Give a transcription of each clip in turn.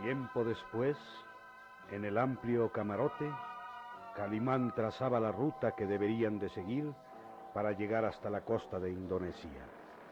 Tiempo después, en el amplio camarote, Calimán trazaba la ruta que deberían de seguir para llegar hasta la costa de Indonesia.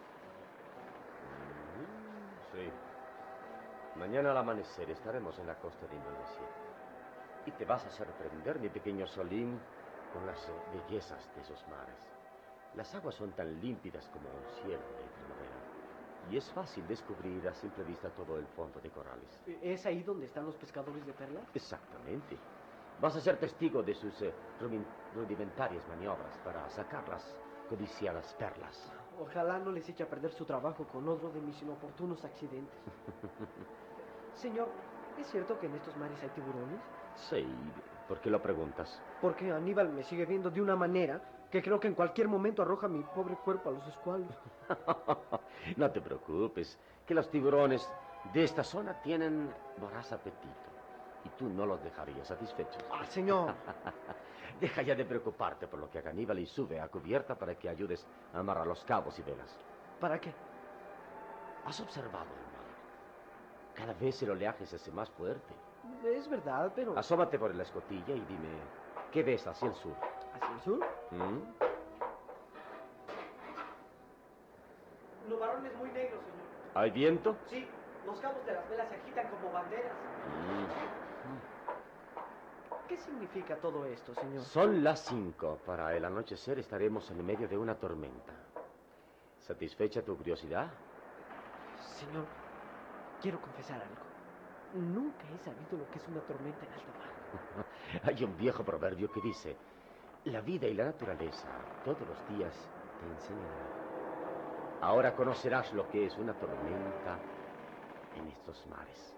Sí. Mañana al amanecer estaremos en la costa de Indonesia. Y te vas a sorprender, mi pequeño Solim, con las bellezas de esos mares. Las aguas son tan límpidas como un cielo de primavera. Y es fácil descubrir a simple vista todo el fondo de corales. ¿Es ahí donde están los pescadores de perlas? Exactamente. Vas a ser testigo de sus rudimentarias maniobras para sacar las codiciadas perlas. Ojalá no les eche a perder su trabajo con otro de mis inoportunos accidentes. Señor, ¿es cierto que en estos mares hay tiburones? Sí, ¿por qué lo preguntas? Porque Aníbal me sigue viendo de una manera que creo que en cualquier momento arroja mi pobre cuerpo a los escualos. No te preocupes, que los tiburones de esta zona tienen voraz apetito. Y tú no los dejarías satisfechos. ¡Ah, señor! Deja ya de preocuparte por lo que haga Aníbal y sube a cubierta para que ayudes a amarrar los cabos y velas. ¿Para qué? ¿Has observado el mar? Cada vez el oleaje se hace más fuerte. Es verdad, pero... Asómate por la escotilla y dime, ¿qué ves hacia el sur? ¿Hacia el sur? Nubarrones muy negros, señor. ¿Hay viento? Sí, los cabos de las velas se agitan como banderas. ¿Qué significa todo esto, señor? Son las 5. Para el anochecer estaremos en medio de una tormenta. ¿Satisfecha tu curiosidad? Señor, quiero confesar algo. Nunca he sabido lo que es una tormenta en alta mar. Hay un viejo proverbio que dice: la vida y la naturaleza todos los días te enseñan. Ahora conocerás lo que es una tormenta en estos mares.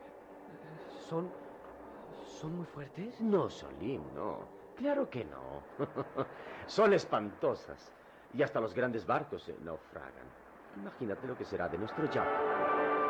¿Son muy fuertes? No, Solim, no. Claro que no. Son espantosas. Y hasta los grandes barcos naufragan. Imagínate lo que será de nuestro yacht.